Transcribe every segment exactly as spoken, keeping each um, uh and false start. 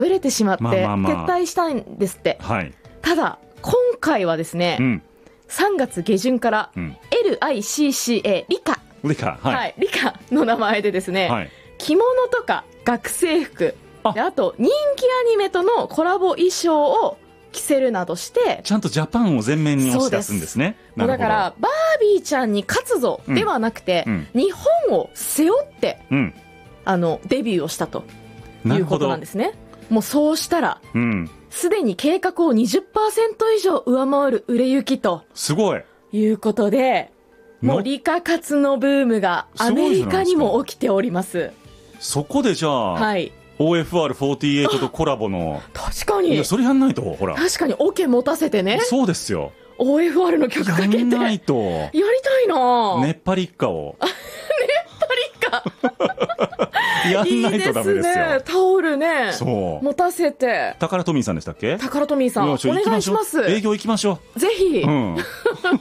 売れてしまって、 まあまあまあ、 撤退したんですって、 はい、 ただ今回はですね、うん、さんがつげじゅんから、うん、エルアイシーシーエー リカリカ、はいはい、 リカの名前でですね、はい、着物とか学生服、あ, であと人気アニメとのコラボ衣装を着せるなどしてちゃんとジャパンを前面に押し出すんですね。 だからバービーちゃんに勝つぞではなくて、うんうん、日本を背負って、うん、あのデビューをしたということなんですね。もうそうしたらすで、うん、に計画を にじゅっパーセント 以上上回る売れ行きとすごいいうことで、もうリカ活のブームがアメリカにも起きております。 そこでじゃあ、はい、オーエフアールフォーティーエイト とコラボの、 確かに、 いやそれやんないと、ほら確かにオケ持たせてね、 そうですよ、 オーエフアール の曲かけてやんないと、 やりたいな、 熱波立夏を熱波立夏やんないとダメですよ。いいですね、 タオルね、 そう持たせて。 タカラトミーさんでしたっけ？ タカラトミーさん、お願いします。 営業行きましょう、ぜひ、うん、いい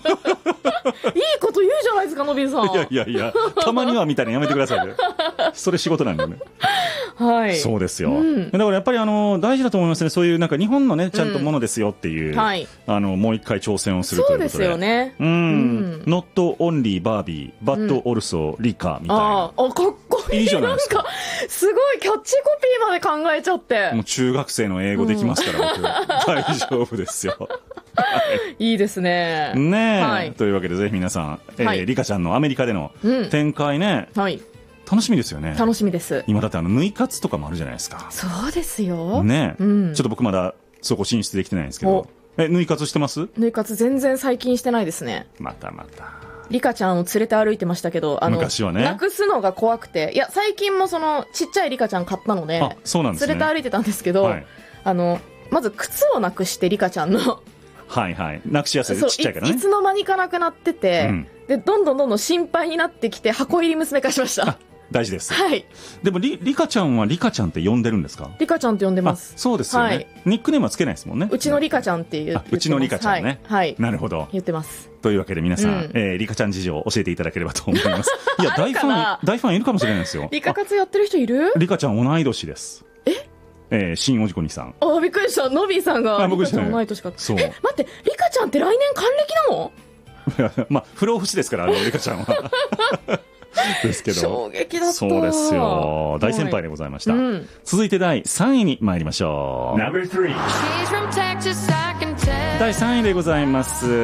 こと言うじゃないですか、のびーさん。 いやいやいや、たまにはみたいなやめてくださいねそれ仕事なんだよねはい、 そうですよ、うん、だからやっぱりあの大事だと思いますね。そういうなんか日本のねちゃんとものですよっていう、うん、はい、あのもう一回挑戦をするということで。 そうですよね、 うん、うん、Not only Barbie but also Rika みたいな、 ああ、かっこいい、いいじゃないですか。なんかすごいキャッチコピーまで考えちゃって。 もう中学生の英語できますから、うん、僕大丈夫ですよいいですね。 ねえ、はい、というわけでぜひ皆さん、えーはい、リカちゃんのアメリカでの展開ね、うん、はい、楽しみですよね。 楽しみです。 今だってあの縫い活とかもあるじゃないですか。 そうですよね、うん、ちょっと僕まだそこ進出できてないんですけど、え縫い活してます？縫い活全然最近してないですね。 またまたリカちゃんを連れて歩いてましたけど、あの昔はね、 なくすのが怖くて、いや最近もそのちっちゃいリカちゃん買ったので、あ、そうなんですね、連れて歩いてたんですけど、はい、あのまず靴をなくして、リカちゃんのはいはい、なくしやすい、ちっちゃいからね、 い, いつの間にかなくなってて、うん、でどんどんどんどん心配になってきて箱入り娘化しました。 大事です、 はい、 でも リ, リカちゃんはリカちゃんって呼んでるんですか？ リカちゃんって呼んでます。 そうですよね、はい、ニックネームはつけないですもんね。 うちのリカちゃんっていう、 うちのリカちゃんね、はい、はい、なるほど、 言ってます。 というわけで皆さん、うん、えー、リカちゃん事情を教えていただければと思いますいや大ファン大ファンいるかもしれないですよ。 リカ活やってる人いる？ リカちゃん同い年です。ええー、新おじこにさん。 あ、びっくりした。ノビーさんがリカちゃん同い年か。そう、え、待って、リカちゃんって来年還暦なの？ まあ不老不死ですから、あのリカちゃんはですけど、衝撃だった。 そうですよ、大先輩でございました、はい、うん、続いてだいさんいに参りましょう。だいさんいでございます。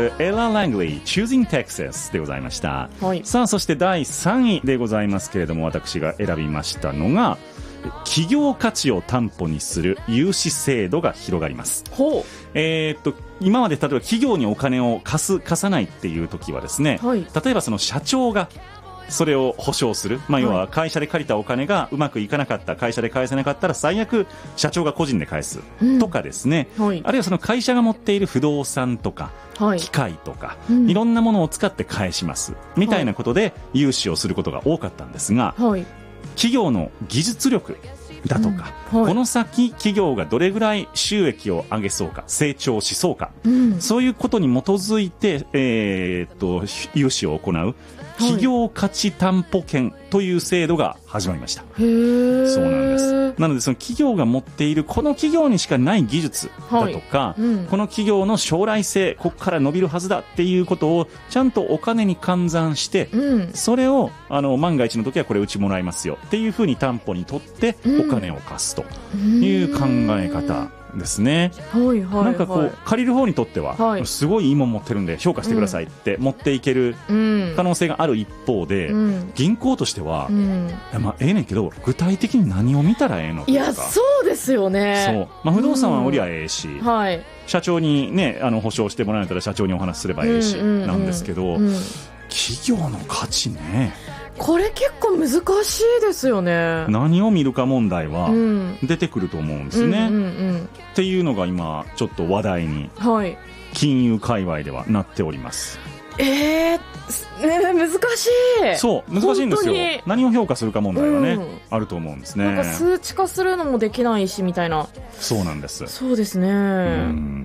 エラ・ラングリー Choosing Texas でございました、はい、さあそしてだいさんいでございますけれども、私が選びましたのが企業価値を担保にする融資制度が広がります。ほう、えー、っと今まで例えば企業にお金を貸す貸さないっていう時はですね、はい、例えばその社長がそれを保証する、まあ、要は会社で借りたお金がうまくいかなかった、会社で返せなかったら最悪社長が個人で返すとかですね、うん、はい、あるいはその会社が持っている不動産とか、はい、機械とか、うん、いろんなものを使って返しますみたいなことで融資をすることが多かったんですが、はい、企業の技術力だとか、うん、はい、この先企業がどれぐらい収益を上げそうか、成長しそうか、うん、そういうことに基づいて、えー、っと融資を行う企業価値担保権という制度が始まりました。へー、そうなんです。なのでその企業が持っているこの企業にしかない技術だとか、はい、うん、この企業の将来性、ここから伸びるはずだっていうことをちゃんとお金に換算して、うん、それをあの万が一の時はこれうちもらいますよっていうふうに担保に取ってお金を貸すという考え方ですね。はいはいはい、なんかこう借りる方にとっては、はい、すごいいいもん持ってるんで評価してくださいって持っていける可能性がある一方で、うん、銀行としては、うん、いやまあええねんけど具体的に何を見たらええのか。 いやそうですよね。そう、 まあ、不動産は売りゃええし、うん、はい、社長にねあの保証してもらえたら社長にお話しすればええし、うんうんうん、なんですけど、うん、企業の価値ね、 これ結構難しいですよね。 何を見るか問題は出てくると思うんですね、うんうんうんうん、っていうのが今ちょっと話題に金融界隈ではなっております。 えー、ね、難しい。 そう難しいんですよ。何を評価するか問題はね、うん、あると思うんですね。 なんか数値化するのもできないしみたいな。 そうなんです。 そうですね、うん、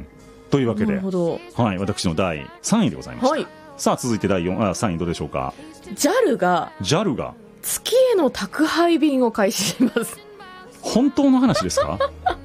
というわけで、 なるほど、 はい、私のだいさんいでございました、はい、さあ続いてだいよん、あ、さんいどうでしょうか。 ジャル がジャル が月への宅配便を開始します。 本当の話ですか